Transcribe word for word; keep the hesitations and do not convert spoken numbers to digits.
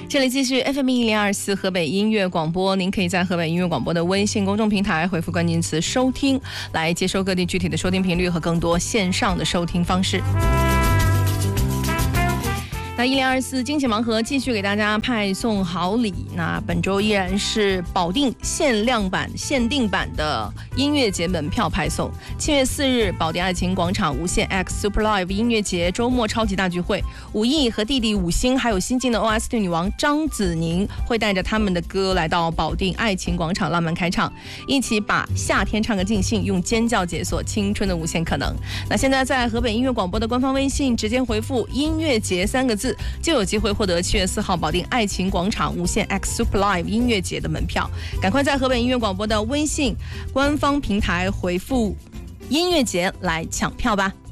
这里继续 F M 一零二四河北音乐广播，您可以在河北音乐广播的微信公众平台回复关键词收听，来接收各地具体的收听频率和更多线上的收听方式。那一零二四惊喜盲盒继续给大家派送好礼，那本周依然是保定限量版限定版的音乐节门票派送。七月四日，保定爱情广场无限 X Super Live 音乐节周末超级大聚会，武艺和弟弟五星还有新晋的 O S T 女王张子宁会带着他们的歌来到保定爱情广场浪漫开唱，一起把夏天唱个尽兴，用尖叫解锁青春的无限可能。那现在在河北音乐广播的官方微信直接回复音乐节三个字，就有机会获得七月四号保定爱情广场无限 X Super Live 音乐节的门票。赶快在河北音乐广播的微信官方平台回复音乐节来抢票吧。